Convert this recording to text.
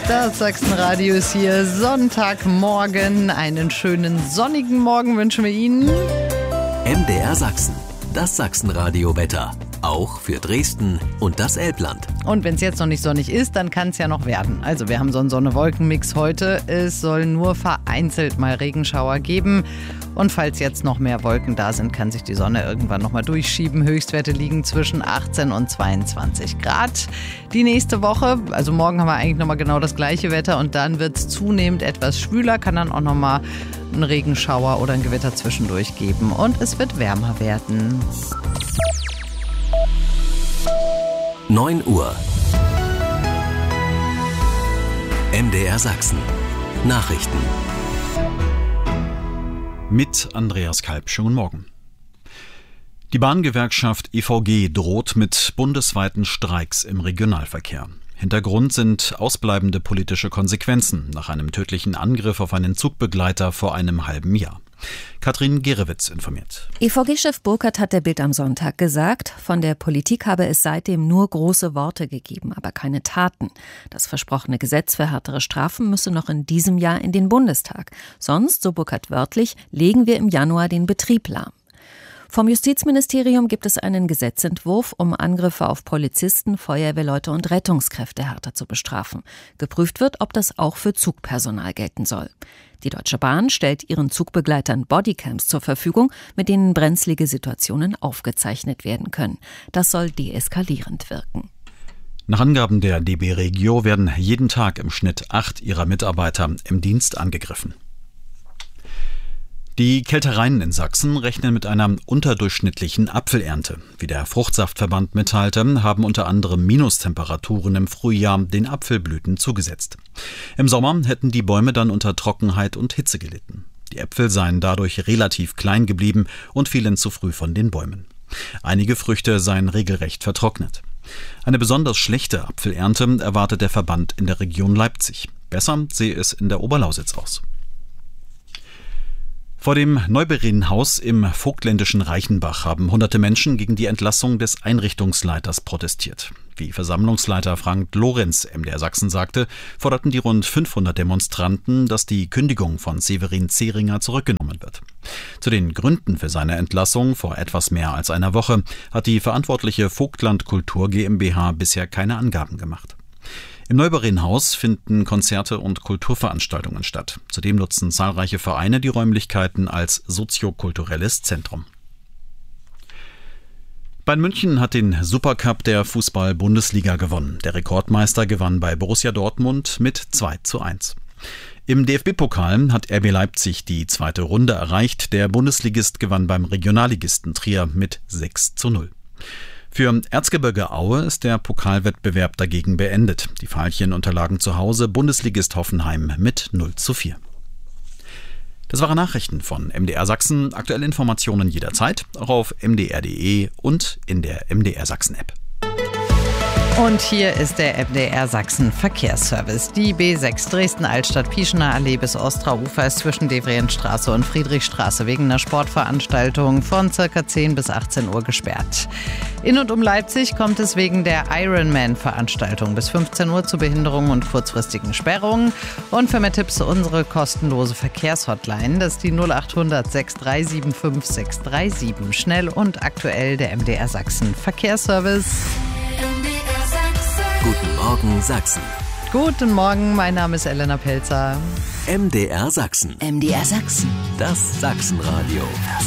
Das Sachsenradio ist hier Sonntagmorgen. Einen schönen sonnigen Morgen wünschen wir Ihnen. MDR Sachsen, das Sachsenradio-Wetter. Auch für Dresden und das Elbland. Und wenn es jetzt noch nicht sonnig ist, dann kann es ja noch werden. Also wir haben so einen Sonne-Wolken-Mix heute. Es soll nur vereinzelt mal Regenschauer geben. Und falls jetzt noch mehr Wolken da sind, kann sich die Sonne irgendwann nochmal durchschieben. Höchstwerte liegen zwischen 18 und 22 Grad. Die nächste Woche, also morgen haben wir eigentlich nochmal genau das gleiche Wetter. Und dann wird es zunehmend etwas schwüler, kann dann auch nochmal einen Regenschauer oder ein Gewitter zwischendurch geben. Und es wird wärmer werden. 9 Uhr. MDR Sachsen. Nachrichten. Mit Andreas Kalb. Schönen Morgen. Die Bahngewerkschaft EVG droht mit bundesweiten Streiks im Regionalverkehr. Hintergrund sind ausbleibende politische Konsequenzen nach einem tödlichen Angriff auf einen Zugbegleiter vor einem halben Jahr. Katrin Gerewitz informiert. EVG-Chef Burkhardt hat der Bild am Sonntag gesagt, von der Politik habe es seitdem nur große Worte gegeben, aber keine Taten. Das versprochene Gesetz für härtere Strafen müsse noch in diesem Jahr in den Bundestag. Sonst, so Burkhardt wörtlich, legen wir im Januar den Betrieb lahm. Vom Justizministerium gibt es einen Gesetzentwurf, um Angriffe auf Polizisten, Feuerwehrleute und Rettungskräfte härter zu bestrafen. Geprüft wird, ob das auch für Zugpersonal gelten soll. Die Deutsche Bahn stellt ihren Zugbegleitern Bodycams zur Verfügung, mit denen brenzlige Situationen aufgezeichnet werden können. Das soll deeskalierend wirken. Nach Angaben der DB Regio werden jeden Tag im Schnitt 8 ihrer Mitarbeiter im Dienst angegriffen. Die Kältereien in Sachsen rechnen mit einer unterdurchschnittlichen Apfelernte. Wie der Fruchtsaftverband mitteilte, haben unter anderem Minustemperaturen im Frühjahr den Apfelblüten zugesetzt. Im Sommer hätten die Bäume dann unter Trockenheit und Hitze gelitten. Die Äpfel seien dadurch relativ klein geblieben und fielen zu früh von den Bäumen. Einige Früchte seien regelrecht vertrocknet. Eine besonders schlechte Apfelernte erwartet der Verband in der Region Leipzig. Besser sehe es in der Oberlausitz aus. Vor dem Neuberinnenhaus im vogtländischen Reichenbach haben hunderte Menschen gegen die Entlassung des Einrichtungsleiters protestiert. Wie Versammlungsleiter Frank Lorenz MDR Sachsen sagte, forderten die rund 500 Demonstranten, dass die Kündigung von Severin Zehringer zurückgenommen wird. Zu den Gründen für seine Entlassung vor etwas mehr als einer Woche hat die verantwortliche Vogtland Kultur GmbH bisher keine Angaben gemacht. Im Neuberinnenhaus finden Konzerte und Kulturveranstaltungen statt. Zudem nutzen zahlreiche Vereine die Räumlichkeiten als soziokulturelles Zentrum. Bayern München hat den Supercup der Fußball-Bundesliga gewonnen. Der Rekordmeister gewann bei Borussia Dortmund mit 2:1. Im DFB-Pokal hat RB Leipzig die zweite Runde erreicht. Der Bundesligist gewann beim Regionalligisten Trier mit 6:0. Für Erzgebirge Aue ist der Pokalwettbewerb dagegen beendet. Die Veilchen unterlagen zu Hause Bundesligist Hoffenheim mit 0:4. Das waren Nachrichten von MDR Sachsen. Aktuelle Informationen jederzeit, auch auf mdr.de und in der MDR Sachsen-App. Und hier ist der MDR Sachsen Verkehrsservice. Die B6 Dresden-Altstadt-Pieschener Allee bis Ostraufer ist zwischen Devrientstraße und Friedrichstraße wegen einer Sportveranstaltung von ca. 10 bis 18 Uhr gesperrt. In und um Leipzig kommt es wegen der Ironman-Veranstaltung bis 15 Uhr zu Behinderungen und kurzfristigen Sperrungen. Und für mehr Tipps unsere kostenlose Verkehrshotline, das ist die 0800 6375 637. Schnell und aktuell der MDR Sachsen Verkehrsservice. Guten Morgen Sachsen. Guten Morgen, mein Name ist Elena Pelzer. MDR Sachsen. MDR Sachsen. Das Sachsenradio.